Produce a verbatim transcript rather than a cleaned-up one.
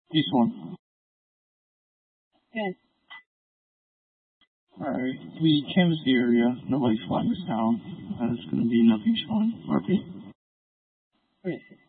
East one. Good. Alright, we canvassed the area. Nobody's flagged us down. That's going to be nothing showing. R P. Okay.